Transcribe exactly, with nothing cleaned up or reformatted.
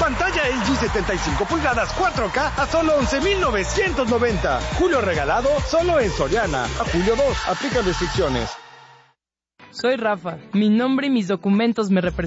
Pantalla L G setenta y cinco pulgadas cuatro K a solo once mil novecientos noventa. Julio regalado solo en Soriana. A julio dos. Aplica restricciones. Soy Rafa. Mi nombre y mis documentos me representan.